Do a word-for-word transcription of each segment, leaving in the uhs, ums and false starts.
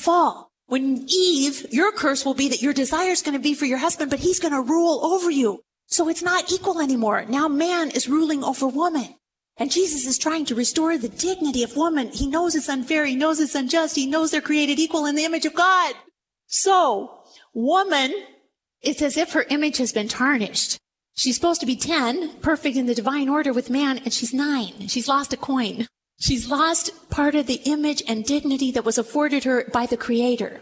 fall. When Eve, your curse will be that your desire is going to be for your husband, but he's going to rule over you. So it's not equal anymore. Now man is ruling over woman. And Jesus is trying to restore the dignity of woman. He knows it's unfair. He knows it's unjust. He knows they're created equal in the image of God. So woman, it's as if her image has been tarnished. She's supposed to be ten, perfect in the divine order with man, and she's nine. She's lost a coin. She's lost part of the image and dignity that was afforded her by the Creator.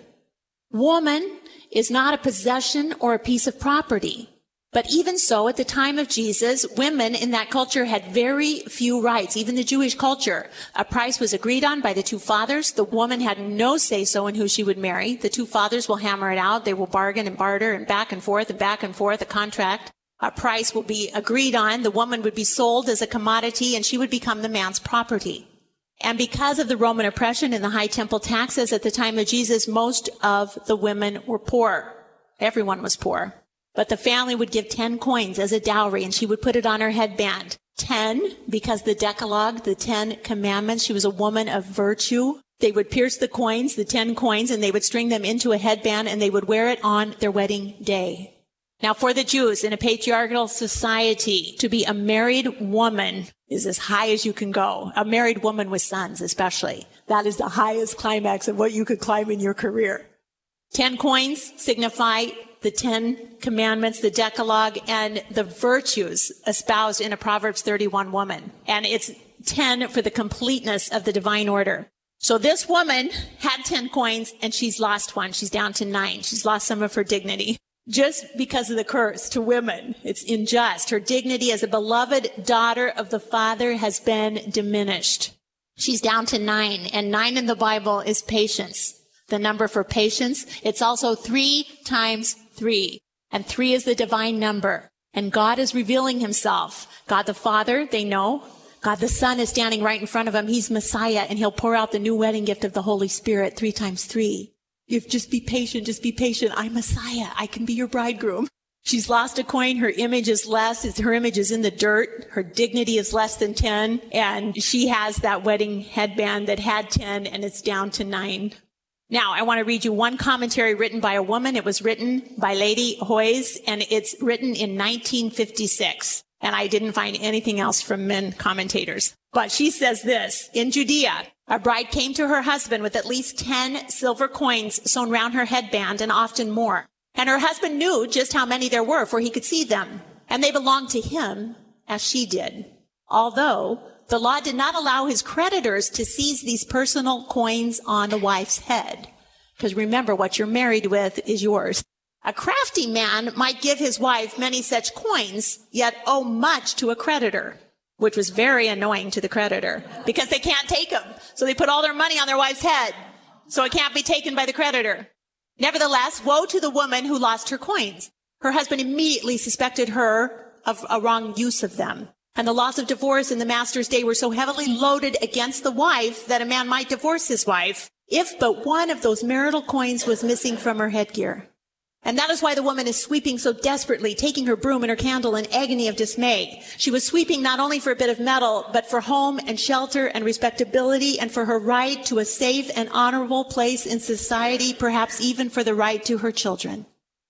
Woman is not a possession or a piece of property. But even so, at the time of Jesus, women in that culture had very few rights, even the Jewish culture. A price was agreed on by the two fathers. The woman had no say-so in who she would marry. The two fathers will hammer it out. They will bargain and barter and back and forth and back and forth, a contract. A price will be agreed on. The woman would be sold as a commodity, and she would become the man's property. And because of the Roman oppression and the high temple taxes at the time of Jesus, most of the women were poor. Everyone was poor. But the family would give ten coins as a dowry, and she would put it on her headband. Ten, because the Decalogue, the Ten Commandments, she was a woman of virtue. They would pierce the coins, the ten coins, and they would string them into a headband, and they would wear it on their wedding day. Now, for the Jews, in a patriarchal society, to be a married woman is as high as you can go. A married woman with sons, especially. That is the highest climax of what you could climb in your career. Ten coins signify the Ten Commandments, the Decalogue, and the virtues espoused in a Proverbs thirty-one woman. And it's ten for the completeness of the divine order. So this woman had ten coins, and she's lost one. She's down to nine. She's lost some of her dignity. Just because of the curse to women. It's unjust. Her dignity as a beloved daughter of the Father has been diminished. She's down to nine, and nine in the Bible is patience. The number for patience. It's also three times three. And three is the divine number. And God is revealing himself. God the Father, they know. God the Son is standing right in front of him. He's Messiah, and he'll pour out the new wedding gift of the Holy Spirit three times three. If just be patient, just be patient. I'm Messiah. I can be your bridegroom. She's lost a coin. Her image is less. Her image is in the dirt. Her dignity is less than ten. And she has that wedding headband that had ten, and it's down to nine. Now, I want to read you one commentary written by a woman. It was written by Lady Hoyes, and it's written in nineteen fifty-six. And I didn't find anything else from men commentators. But she says this: in Judea, a bride came to her husband with at least ten silver coins sewn round her headband, and often more. And her husband knew just how many there were, for he could see them. And they belonged to him, as she did. Although the law did not allow his creditors to seize these personal coins on the wife's head. Because remember, what you're married with is yours. A crafty man might give his wife many such coins, yet owe much to a creditor, which was very annoying to the creditor, because they can't take them. So they put all their money on their wife's head, so it can't be taken by the creditor. Nevertheless, woe to the woman who lost her coins. Her husband immediately suspected her of a wrong use of them. And the laws of divorce in the master's day were so heavily loaded against the wife that a man might divorce his wife if but one of those marital coins was missing from her headgear. And that is why the woman is sweeping so desperately, taking her broom and her candle in agony of dismay. She was sweeping not only for a bit of metal, but for home and shelter and respectability, and for her right to a safe and honorable place in society, perhaps even for the right to her children.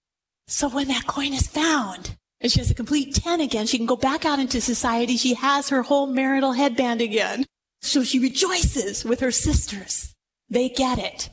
So when that coin is found, and she has a complete ten again, she can go back out into society. She has her whole marital headband again. So she rejoices with her sisters. They get it.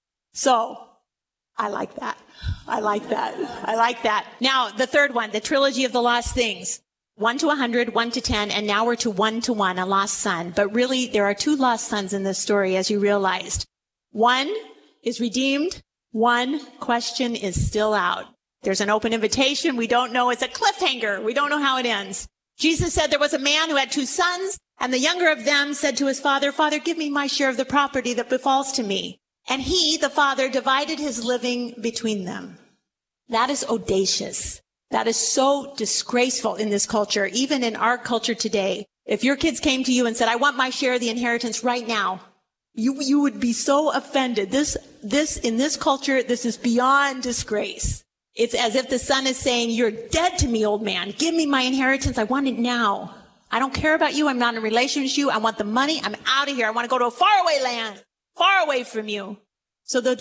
So I like that. I like that. I like that. Now, the third one, the trilogy of the lost things. One to a hundred, one to ten, and now we're to one to one, a lost son. But really, there are two lost sons in this story, as you realized. One is redeemed. One question is still out. There's an open invitation. We don't know. It's a cliffhanger. We don't know how it ends. Jesus said there was a man who had two sons, and the younger of them said to his father, "Father, give me my share of the property that befalls to me." And he, the father, divided his living between them. That is audacious. That is so disgraceful in this culture, even in our culture today. If your kids came to you and said, "I want my share of the inheritance right now," you, you would be so offended. This, this, in this culture, this is beyond disgrace. It's as if the son is saying, "You're dead to me, old man. Give me my inheritance. I want it now. I don't care about you. I'm not in a relation with you. I want the money. I'm out of here. I want to go to a faraway land, far away from you." So the